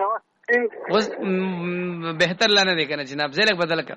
اوس بهتر لانه دی کنه جناب زیلک بدل کا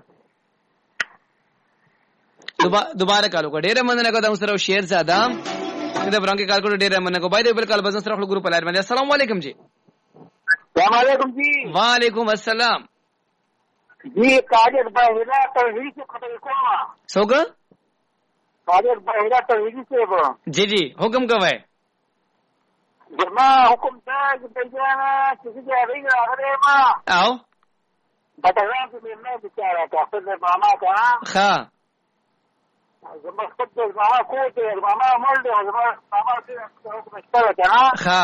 دوباره کالو کو ډیره مننه کو دا سره شیر زاده دا برانګه کال کو ډیره مننه کو باید بل کال بزنس سره خپل ګروپ لار باندې السلام علیکم جی السلام علیکم جی وعلیکم السلام جی قادر بهرا توحید سے خبر کوما سوګه قادر بهرا توحید سے جی جی حکم کوي جما حکم دا بجانا چې هغه هغه ما او بټاوان کې مې بچاره تاسو نه ماما کا ها زما خپل ماما کوته ماما مړ دی ماما چې حکم اشتغل کنه ها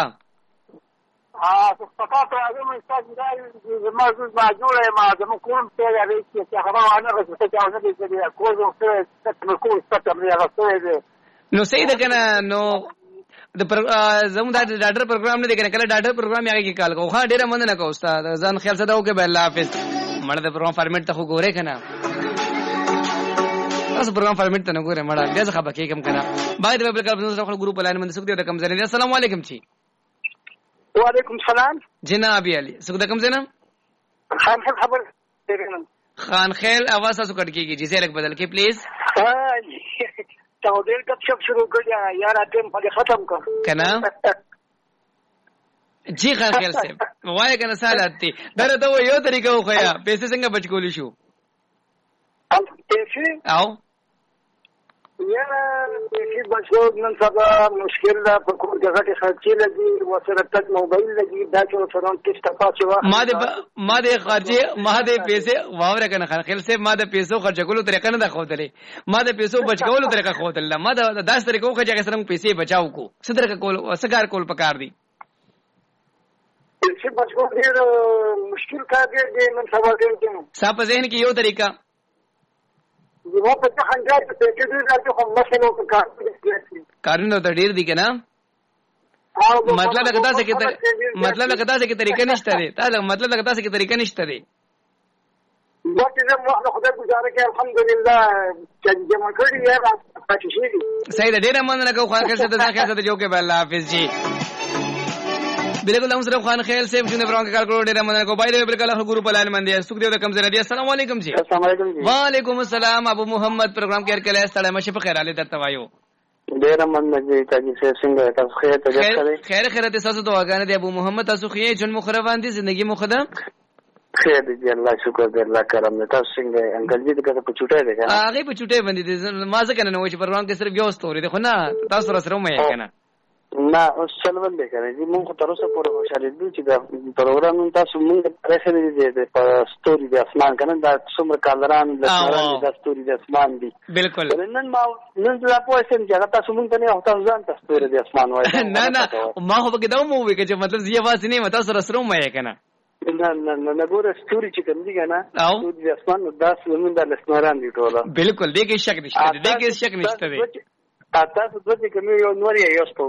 فقط راځم استاد دا زما ما جوړه ما زما کوم څه یې چې هغه انا غوښتل چې اونه دې چې کوزو څه څه کوو څه مې راځي نو صحیح ده کنه نو د زموږ د ډاکټر پروګرام نه دی کنه کله ډاکټر پروګرام یې کې کال کو ها ډیره مننه کو استاد ځان خیال ساده وکړه الله حافظ مړه د پروګرام فارمیټ ته خو ګوره کنه تاسو پروګرام فارمیټ ته نه ګوره مړه بیا ځخه پکې کم کنه باید به کله بزنس خپل ګروپ لاین باندې سګ دی د کم زنه السلام علیکم جی وعلیکم السلام جناب علی سګ د کم زنه خان خیل خبر خان خیل आवाज تاسو کټ کیږي جی سره بدل کې پلیز تو دیر کب شب شروع کر دیا یار ٹیم پہلے ختم کر کنا جی خان خیل سے وای کنه سالات دي درته و یو طریقه خو یا پیسې څنګه بچ کولی شو پیسې او یا پیسې بچو نن سبا مشکل ده په کوم ځای کې خرچې لګي وسره تک موبایل لګي دا چې څورون کیسه پاتې و ما دې خرچې ما دې پیسې واوره کنه خان خیل سے ما دې پیسو خرچ کولو طریقه نه خوتلې ما دې پیسو بچ کولو طریقه خوتلې ما دا 10 طریقو خو چې څنګه پیسې بچاو کو صدر کا کول وسګار کول پکار دي پیسې بچو ډېر مشکل کار دی نن سبا کې صاحب ذهن کې یو طریقہ زما په ځان راځي چې دې راځي خو مسلو په کار کارونه ته ډیر دي کنه مطلب لکه تاسو کې طریقه نشته دی تاسو مطلب لکه تاسو کې طریقه نشته دی وخت زه مو خدای گزاره کې الحمدلله چې جمع کړی یا پاتې شي صحیح ده ډیر مننه کوم خان خیل ته ځکه ته جو کې الله حافظ جی بالکل هم سره خان خیل سے څنګه برانګ کار کړو ډیر مننه کو باید بالکل هغه ګروپ لاین باندې سګ دیو د کم زره دی السلام علیکم جی السلام علیکم جی وعلیکم السلام ابو محمد پروګرام کې کله سلام شپ خیر علي درته وایو ډیر مننه جی تاسو څنګه تاسو خیر ته خیر تاسو دعاګانې دی ابو محمد تاسو خیر جن مخربان دي ژوندۍ مخده خیر دی الله شکر دی الله کرم دی تاسو څنګه انګل جی دغه په چټه دی کنه هغه په چټه باندې دي ما ځکه نه وای چې پروګرام کې صرف یو ستوري دی خو نه تاسو سره مې کنه نه اوس چلول دی کنه چې موږ تر اوسه پورې خوشاله دي چې دا پروګرام تاسو موږ پرېخره دي په ستوري د اسمان کنه دا څومره کالران د ستوري د اسمان دي بالکل نن دا پوښتنه چې تاسو موږ ته نه تاسو ځان تاسو ستوري د اسمان وایي نه ما خو به دا مو وی چې مطلب زیه واسه نه تاسو سره مې کنه نه ګوره ستوري چې کوم دي کنه ستوري د اسمان داس زمون د اسمانان دي ټوله بالکل دې کې شک نشته دی تاسو دوی کوم یو نور یې یوستو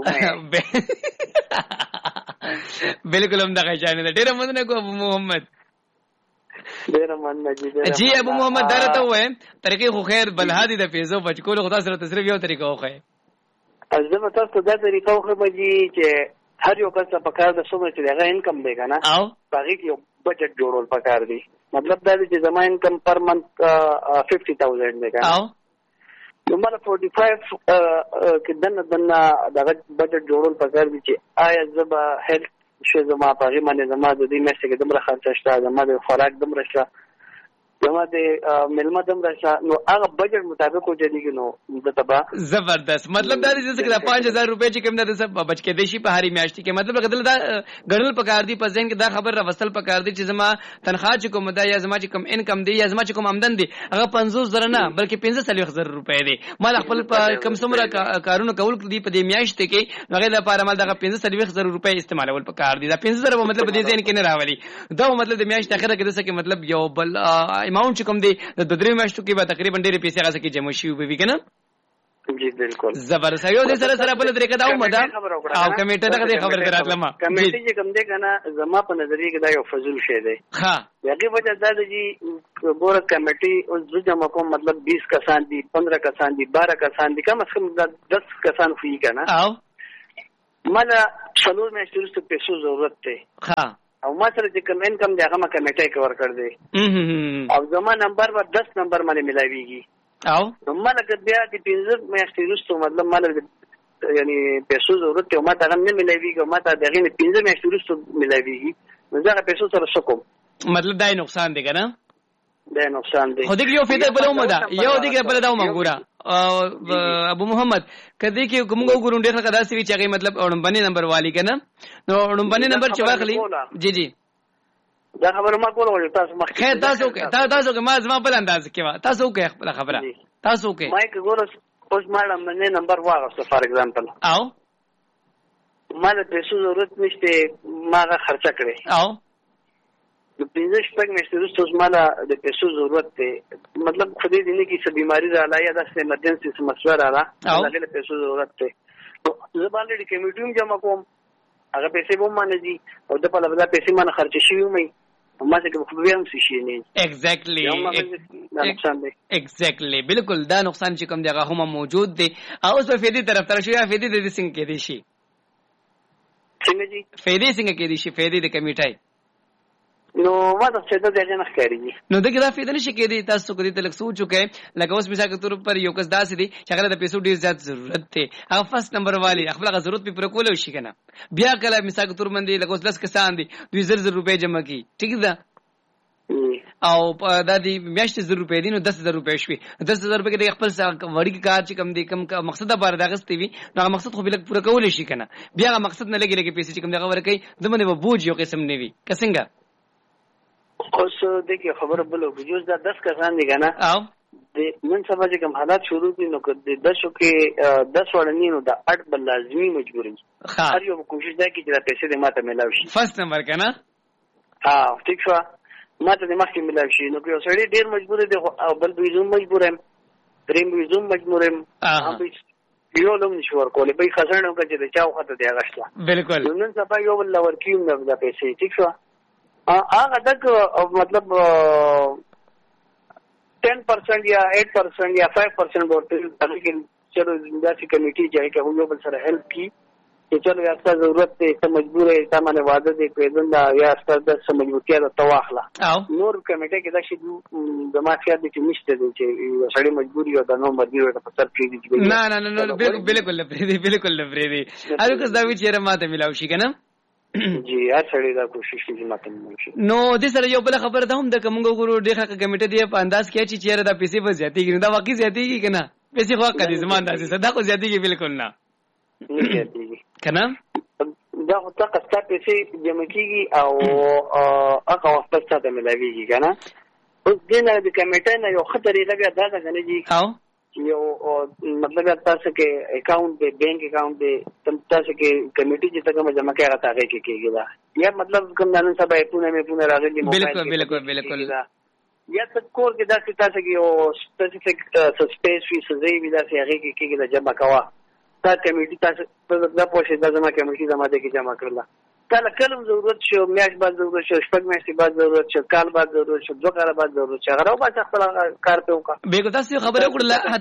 بالکل هم دغه شان دی ډیر مننه کو ابو محمد ډیر مننه جی ابو محمد درته وې طریقې خو خیر بل هادي د پیسو بچ کول خدا سره تصریف یو طریقه وخه ازمه تاسو دا طریقه خو به چې هر یو کس په کار د څومره چې دغه انکم دی کنه او هغه کې یو بجټ جوړول پکار دی مطلب دا دی چې زما انکم پر منث 50000 دی کنه نو مله 45 کې دنه دغه بجټ جوړول پکار دي چې آیا زما هیلث شې زما په غي باندې زما د دې میسه کې دمر خرچ شته زما د خوراک دمر شته زما د ملما دمر شته نو هغه بجټ مطابق وځي نو د تبا زبردست مطلب دا دې چې 5000 روپے چې کوم د سب بچ کې دیشي په هاري میاشتې کې مطلب غدل دا غړل پکار دي په ځین کې دا خبر راوستل پکار دي چې زما تنخواه چې کوم دا یا زما چې کوم انکم دی یا زما چې کوم آمدن دی هغه 50000 نه بلکې 15000 روپے دی مال خپل کم څومره کارونه کول دي په دې میاشتې کې هغه لپاره مال دا 15000 روپے استعمالول پکار دي دا 15000 مطلب دې ځین کې نه راولي دا مطلب د میاشتې اخره کې د څه کې مطلب یو بل اماونت کوم دی د درې میاشتو کې به تقریبا ډېرې پیسې راځي کې جمع شي وي کنه جی بالکل زبردست یو دې سره بل طریقه دا مده او کمیټه دغه خبر دراتله ما کمیټه چې کوم دی کنه زما په نظریه کې دا یو فضول شی دی ها یغه وجه دا دی ګوره کمیټه او جمع کوم مطلب 20 کسان دي 15 کسان دي 12 کسان دي کم از کم 10 کسان وي کنه او مله څلور میاشتې وروسته پیسو ضرورت دی ها او ما سره چې کوم انکم دی هغه ما کمیټه کې ورکړ دی او زما نمبر به 10 نمبر باندې ملاويږي او نو مله که بیا د 15 میاشتې وروسته مطلب مله یعنی پیسو ضرورت ته ما ته نه ملاويږي ما ته دغه 15 میاشتې وروسته ملاويږي نو زه پیسو سره شکم مطلب دای نقصان دی کنه دا نقصان دی خو دې یو فائدہ بل هم ده یو دې بل دا وګوره ابو محمد کدی کې کومو ګورون ډېر څه داسې چې هغه مطلب اورمبني نمبر والی کنه نو اورمبني نمبر چې واخلي جی جی دا خبره ما کوله تاسو مخکې خیر تاسو کې ما زما بل انداز کې تاسو کې خپل خبره تاسو کې ما کې ګورس اوس ماډم نه نمبر واغسته فار ایگزامپل او ما د پیسو ضرورت نشته ما خرچه کړې او د 15 شپږ میاشتې وروسته مالا د پیسو ضرورت دی مطلب خو دې نه کې څه بیماری رااله یا د ایمرجنسي څه مسله رااله هغه د پیسو ضرورت دی زه باندې کمیټیوم جمع کوم هغه پیسې به مانه دي او د په لږه پیسې مانه خرچ شي ومه ما څنګه خو به هم شي نه ایگزیکټلی بالکل دا نقصان چې کوم دی هغه هم موجود دی او اوس په فیدی طرف تر شو یا فیدی د څنګه کې دي شي څنګه جی فیدی څنګه کې دي شي فیدی د کمیټای نو ما د څه د دې نه ښکاریږي نو دغه دا فائدہ نشي کېدی تاسو کو دې تلک سوچ چکے لکه اوس مثال کے طور پر یو کس داسې دي چې هغه د پیسو ډیر زیات ضرورت دی هغه فرست نمبر والی خپل ضرورت په پر کول شي کنه بیا کله مثال کے طور باندې لکه اوس 10 کسان دي 2000 روپے جمع کی ټیک ده او دا دی میاشتې 1000 روپے دي نو 10000 روپے شوي 10000 روپے کې خپل وړي کار چې کم دي کم مقصد د بار دغستې وي نو مقصد خو بل پوره کول شي کنه بیا مقصد نه لګي پیسې چې کم دغه ورکې دمنه به بوج یو قسم نه وي کسنګ اوس دغه خبره بلو جوز دا 10 کسان دي کنه او د نن سبا چې کوم حالات شروع دي نو د 10 کې 10 وړنی نو د 8 بل لازمي مجبوري هر یو کوشش دا کوي چې پیسې د ماته ملاوي شي فرست نمبر کنه ټیک شو ماته د مخکې ملاوي شي نو یو سړی ډیر مجبور دی او بل به زوم مجبور ام دریم به زوم مجبور ام یو لوم نشو ورکولې به خزانه وکړي چې چا وخت دی غشلا بالکل نن سبا یو بل ورکیوم نه د پیسې ټیک شو هغه دغه مطلب 10% یا 8% یا 5% ورته دغه کې چلو داسې کمیټي چې هغه یو بل سره هیلپ کی چې چلو یا څه ضرورت ته ته مجبور یې ته باندې واده دې پیدا یا ستاسو د سمجوتیا د تواخله نور کمیټه کې دا شي د مافیا د نشته دي چې سړی مجبور یو د نو مدیر ته پسر کړی دي نه بالکل لپاره هغه کس دا وی چیرې ماته ملاوي شي کنه جی اصلي دا کوشش کوي ماته مشي نو د سره یو بل خبر ده هم د کومو ګورو ډېر کمیټه دی په انداز کې چې چیرې دا پیسې به زیاتېږي دا واقعي زیاتېږي کنه پیسې خو کدي زمان داسې صدا خو زیاتېږي بالکل نه زیاتېږي کنه دا خو تاسو ته پیسې جمع کیږي او هغه وخت ته ملاويږي کنه اوس دینه د کمیټه نه یو خطرې لګا دا غنه دي او یو مطلب تاسو کې اکاؤنٹ دی بینک اکاؤنٹ دی تاسو کې کمیټي چې څنګه جمع کوي هغه تاګه کې کېږي دا یا مطلب کوم نن سبا پونه راغلي بالکل یا تکور کې دا چې تاسو کې یو سپیسیفیک سپیس وی سزي وی دا چې هغه کې کېږي دا جمع کوا دا کمیټي تاسو په دا پوښتنه دا زما کمیټي زما د کې جمع کړل کله کله ضرورت شو میاش بعد ضرورت شو شپږ میاشتې بعد ضرورت شو کال بعد ضرورت شو 2 کال بعد ضرورت شو هغه راو با خپل کار په وکړه به کو تاسو خبره کړل